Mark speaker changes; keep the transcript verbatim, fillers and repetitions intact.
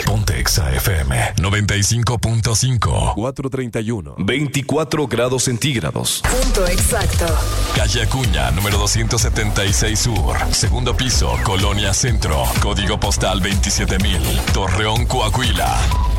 Speaker 1: Ponte Exa F M noventa y cinco punto cinco.
Speaker 2: cuatrocientos treinta y uno.
Speaker 1: veinticuatro grados centígrados.
Speaker 3: Punto exacto.
Speaker 1: Calle Acuña, número doscientos setenta y seis Sur. Segundo piso, Colonia Centro. Código postal veintisiete mil. Torreón, Coahuila.